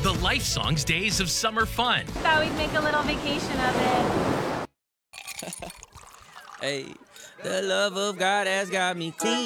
The Life Songs Days of Summer Fun. Thought we'd make a little vacation of it. Hey, the love of God has got me clean.